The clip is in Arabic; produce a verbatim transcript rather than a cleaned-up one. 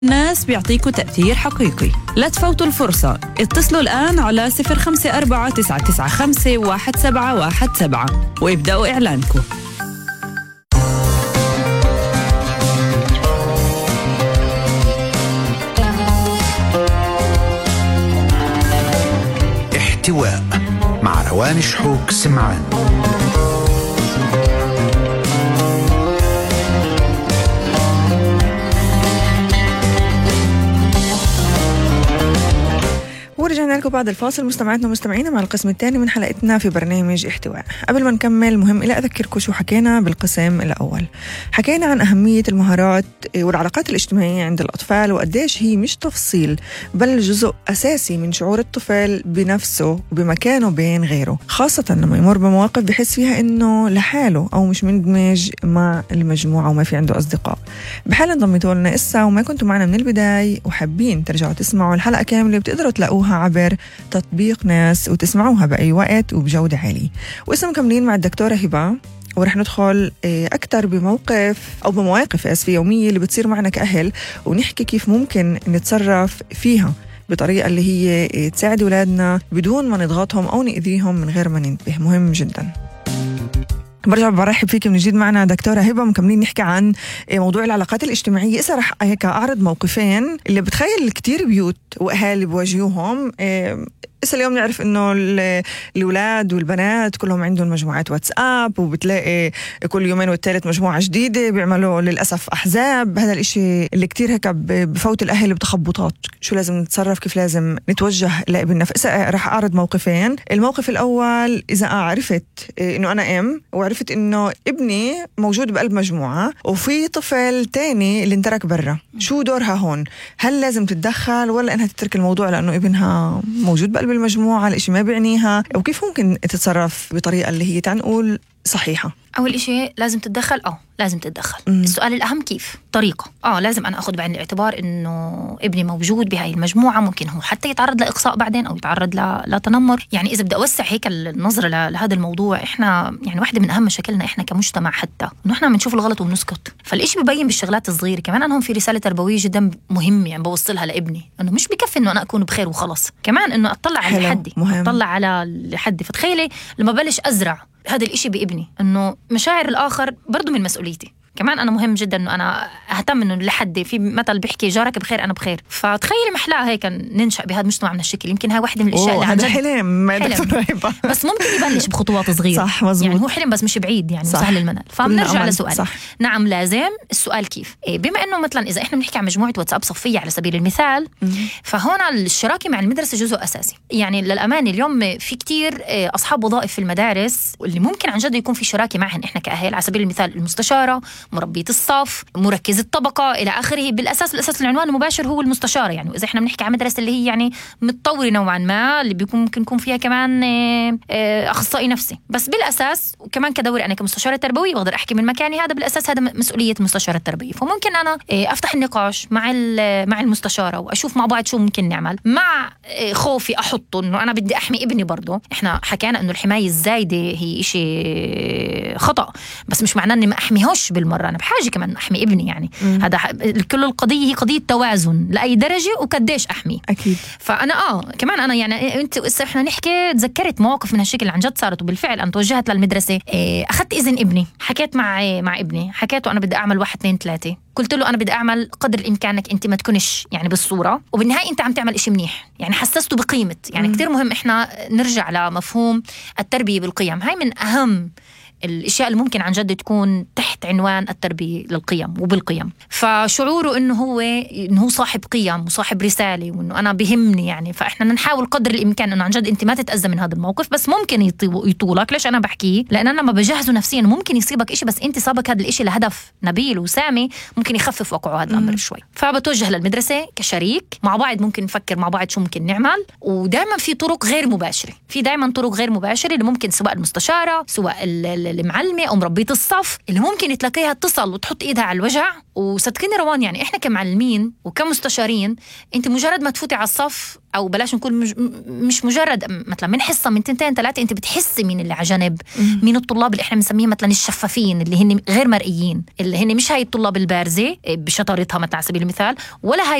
ناس بيعطيكوا تأثير حقيقي. لا تفوتوا الفرصة، اتصلوا الآن على صفر خمسة أربعة تسعة تسعة خمسة واحد سبعة واحد سبعة وابدأوا إعلانكم. احتواء مع روان شحوك سمعان. ورجعنا لكم بعد الفاصل مستمعاتنا ومستمعينا مع القسم الثاني من حلقتنا في برنامج احتواء. قبل ما نكمل مهم إلى أذكركم شو حكينا بالقسم الأول. حكينا عن أهمية المهارات والعلاقات الاجتماعية عند الأطفال وقديش هي مش تفصيل بل جزء أساسي من شعور الطفل بنفسه وبمكانه بين غيره، خاصة لما يمر بمواقف بحس فيها إنه لحاله أو مش مندمج مع المجموعة وما في عنده أصدقاء. بحال انضميتوا لنا إسا وما كنتوا معنا من البداية وحابين ترجعوا تسمعوا الحلقة كاملة بتقدروا تلاقوها عبر تطبيق ناس وتسمعوها بأي وقت وبجودة عالية. وإسا مكملين مع الدكتورة هبة ورح ندخل أكتر بموقف أو بمواقف أسفية يومية اللي بتصير معنا كأهل ونحكي كيف ممكن نتصرف فيها بطريقة اللي هي تساعد أولادنا بدون ما نضغطهم أو نأذيهم من غير ما ننتبه. مهم جدا. برجع برحب فيك من جديد معنا دكتورة هبة مكملين نحكي عن موضوع العلاقات الاجتماعية. إسا رح هيك أعرض موقفين اللي بتخيل كتير بيوت وأهالي بواجهوهم. إسا اليوم نعرف إنه الأولاد والبنات كلهم عندهم مجموعات واتساب وبتلاقي كل يومين والثالث مجموعة جديدة بيعملوا للأسف أحزاب. هذا الإشي اللي كتير هيك بفوت الأهل بتخبطات شو لازم نتصرف كيف لازم نتوجه لابننا. فإسا رح أعرض موقفين. الموقف الأول إذا عرفت إنه أنا أم وعرفت إنه ابني موجود بقلب مجموعة وفي طفل تاني اللي انترك برا، شو دورها هون؟ هل لازم تتدخل ولا إنها تترك الموضوع لأنه ابنها موجود بقلب المجموعة الاشي ما بيعنيها؟ وكيف ممكن تتصرف بطريقة اللي هي تنقول صحيحة؟ أول إشي لازم تتدخل أو لازم تتدخل. مم. السؤال الأهم كيف؟ طريقة. آه لازم أنا أخذ بعين الاعتبار إنه ابني موجود بهاي المجموعة، ممكن هو حتى يتعرض لإقصاء بعدين أو يتعرض لتنمر. يعني إذا بدي أوسع هيك النظرة لهذا الموضوع، إحنا يعني واحدة من أهم مشاكلنا إحنا كمجتمع حتى إنه إحنا بنشوف الغلط وبنسكت. فالإشي ببين بالشغلات الصغيرة. كمان أنا هم في رسالة تربوية جدا مهمة يعني بوصلها لابني، إنه مش بكفي إنه أنا أكون بخير وخلاص، كمان إنه أطلع على حدي، أطلع على حدي. فتخيلي لما بلش أزرع هذا الاشي بابني انه مشاعر الاخر برضو من مسؤوليتي. كمان انا مهم جدا انه انا اهتم انه لحد في مثل بيحكي جارك بخير انا بخير. فتخيلي محلاها هيك ننشأ بهذا المجتمع من الشكل. يمكن هاي واحدة من الاشياء اللي عن جد حلم, حلم. بس ممكن يبلش بخطوات صغيره. صح مزبوط. يعني هو حلم بس مش بعيد يعني سهل المنال. فبنرجع لسؤال. صح. نعم لازم. السؤال كيف؟ إيه بما انه مثلا اذا احنا بنحكي عن مجموعه واتساب صفيه على سبيل المثال، فهون الشراكه مع المدرسه جزء اساسي. يعني للامانه اليوم في كتير اصحاب وظائف في المدارس واللي ممكن عن جد يكون في شراكه معهم احنا كاهل. على سبيل المثال المستشاره، مربيه الصف، مركز الطبقة إلى آخره. بالأساس الأساس العنوان المباشر هو المستشارة. يعني وإذا إحنا بنحكي عن مدرسة اللي هي يعني متطورة نوعا ما اللي بيكون ممكن يكون فيها كمان أخصائي نفسي، بس بالأساس وكمان كدوري أنا كمستشارة تربوية بقدر أحكي من مكاني هذا بالأساس هذا مسؤولية المستشارة التربوية. فممكن أنا أفتح النقاش مع مع المستشارة وأشوف مع بعض شو ممكن نعمل. مع خوفي أحطه إنه أنا بدي أحمي ابني برضه. إحنا حكينا إنه الحماية الزايدة هي إشي خطأ، بس مش معناه إني ما أحميهوش بالمرة. أنا بحاجة كمان أحمي ابني يعني. مم. هذا كل القضية هي قضية توازن لأي درجة وكديش أحمي. أكيد. فأنا آه كمان أنا يعني أنت إحنا نحكي تذكرت مواقف من هالشكل عن جد صارت. وبالفعل أنا توجهت للمدرسة، أخذت إذن ابني، حكيت مع مع ابني، حكيته أنا بدي أعمل واحد اثنين ثلاثة. قلت له أنا بدي أعمل قدر الإمكانك أنت ما تكونش يعني بالصورة، وبالنهاية أنت عم تعمل إشي منيح. يعني حسسته بقيمة. يعني مم. كتير مهم إحنا نرجع لمفهوم التربية بالقيم. هاي من أهم الاشياء اللي ممكن عن جد تكون تحت عنوان التربيه للقيم وبالقيم. فشعوره انه هو انه هو صاحب قيم وصاحب رساله وانه انا بهمني يعني. فاحنا نحاول قدر الامكان انه عن جد انت ما تتاذى من هذا الموقف، بس ممكن يطولك. ليش انا بحكيه؟ لان انا لما بجهزه نفسيا ممكن يصيبك إشي، بس انت صابك هذا الإشي لهدف نبيل وسامي ممكن يخفف وقعه هذا الامر شوي. فبتوجه للمدرسه كشريك مع بعض، ممكن نفكر مع بعض شو ممكن نعمل. ودائما في طرق غير مباشره، في دائما طرق غير مباشره اللي ممكن سواء المستشاره سواء المعلمة أو مربية الصف اللي ممكن تلاقيها تصل وتحط إيدها على الوجع. وصدقيني روان، يعني إحنا كمعلمين وكمستشارين، أنت مجرد ما تفوتي على الصف، أو بلاش نقول مج... مش مجرد مثلا من حصة من تنتين ثلاثة، أنت بتحسي مين اللي على جنب، مين الطلاب اللي إحنا بنسميهم مثلا الشفافين، اللي هن غير مرئيين، اللي هن مش هاي الطلاب البارزة بشطارتها مثلا على سبيل المثال، ولا هاي